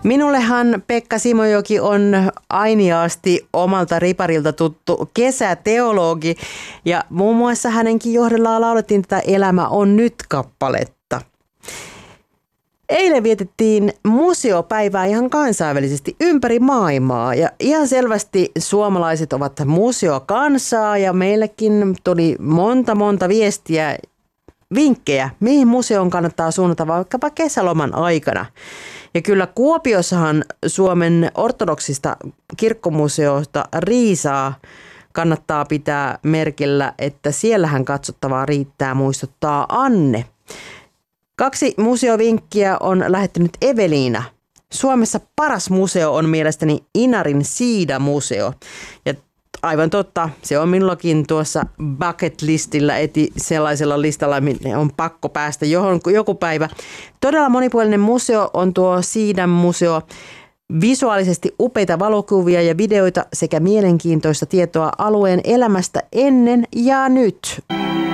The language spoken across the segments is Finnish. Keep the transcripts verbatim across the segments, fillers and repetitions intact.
Minullehan Pekka Simojoki on ainiaasti omalta riparilta tuttu kesäteologi ja muun muassa hänenkin johdollaan laulettiin tätä Elämä on nyt -kappaletta. Eilen vietettiin museopäivää ihan kansainvälisesti ympäri maailmaa ja ihan selvästi suomalaiset ovat museokansaa ja meillekin tuli monta monta viestiä, vinkkejä, mihin museoon kannattaa suunnata vaikkapa kesäloman aikana. Ja kyllä Kuopiossahan Suomen ortodoksista kirkkomuseosta Riisaa kannattaa pitää merkillä, että siellähän katsottavaa riittää, muistuttaa Anne. Kaksi museovinkkiä on lähettänyt Eveliina. Suomessa paras museo on mielestäni Inarin Siida-museo. Ja aivan totta, se on minullakin tuossa bucket listillä, eti sellaisella listalla, minne on pakko päästä johon, joku päivä. Todella monipuolinen museo on tuo Siidan museo. Visuaalisesti upeita valokuvia ja videoita sekä mielenkiintoista tietoa alueen elämästä ennen ja nyt.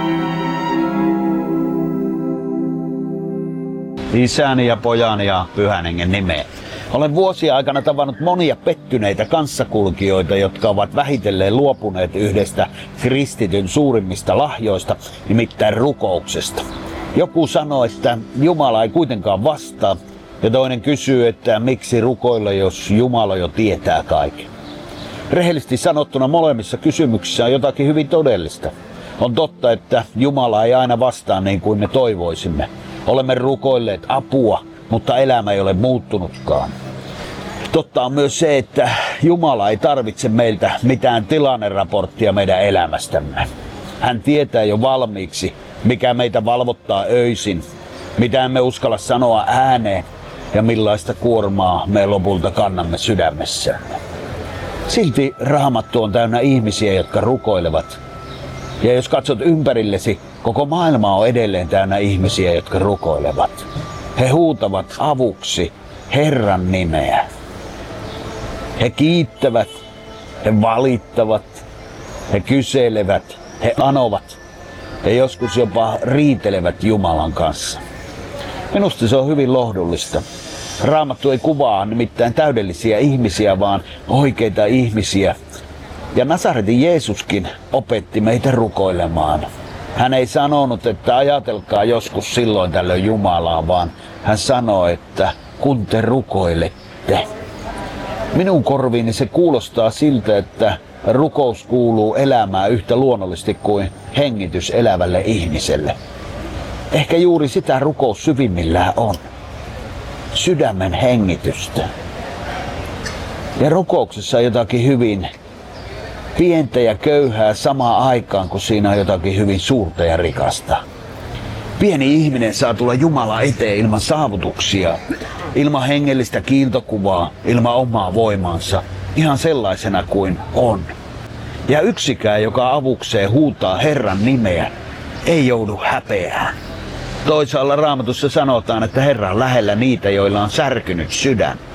Isäni ja pojani ja pyhän hengen nimeen. Olen vuosien aikana tavannut monia pettyneitä kanssakulkijoita, jotka ovat vähitellen luopuneet yhdestä kristityn suurimmista lahjoista, nimittäin rukouksesta. Joku sanoo, että Jumala ei kuitenkaan vastaa, ja toinen kysyy, että miksi rukoilla, jos Jumala jo tietää kaiken. Rehellisesti sanottuna molemmissa kysymyksissä on jotakin hyvin todellista. On totta, että Jumala ei aina vastaa niin kuin me toivoisimme. Olemme rukoilleet apua, mutta elämä ei ole muuttunutkaan. Totta on myös se, että Jumala ei tarvitse meiltä mitään tilanneraporttia meidän elämästämme. Hän tietää jo valmiiksi, mikä meitä valvottaa öisin, mitä emme uskalla sanoa ääneen ja millaista kuormaa me lopulta kannamme sydämessämme. Silti Raamattu on täynnä ihmisiä, jotka rukoilevat. Ja jos katsot ympärillesi, koko maailma on edelleen täynnä ihmisiä, jotka rukoilevat. He huutavat avuksi Herran nimeä. He kiittävät, he valittavat, he kyselevät, he anovat ja joskus jopa riitelevät Jumalan kanssa. Minusta se on hyvin lohdullista. Raamattu ei kuvaa nimittäin täydellisiä ihmisiä, vaan oikeita ihmisiä. Ja Nasaretin Jeesuskin opetti meitä rukoilemaan. Hän ei sanonut, että ajatelkaa joskus silloin tällöin Jumalaa, vaan hän sanoi, että kun te rukoilette. Minun korviini se kuulostaa siltä, että rukous kuuluu elämään yhtä luonnollisesti kuin hengitys elävälle ihmiselle. Ehkä juuri sitä rukous syvimmillään on. Sydämen hengitystä. Ja rukouksessa on jotakin hyvin pientä ja köyhää samaan aikaan, kun siinä on jotakin hyvin suurta ja rikasta. Pieni ihminen saa tulla Jumala eteen ilman saavutuksia, ilman hengellistä kiiltokuvaa, ilman omaa voimansa, ihan sellaisena kuin on. Ja yksikään, joka avukseen huutaa Herran nimeä, ei joudu häpeään. Toisaalla Raamatussa sanotaan, että Herra on lähellä niitä, joilla on särkynyt sydän.